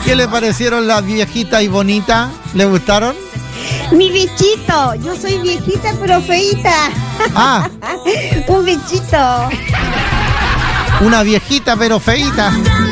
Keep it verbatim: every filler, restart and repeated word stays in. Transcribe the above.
¿Qué le parecieron las viejitas y bonitas? ¿Le gustaron? Mi bichito, yo soy viejita pero feíta. Ah. Un bichito. Una viejita pero feíta.